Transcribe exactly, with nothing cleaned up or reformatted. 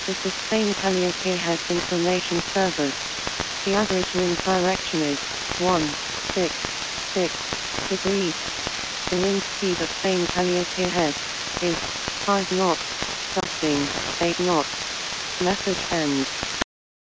is the Spain Calliope head inclination service. The average wind direction is one six six degrees. The wind speed of Spain Calliope head is five knots, gusting eight knots. Message ends.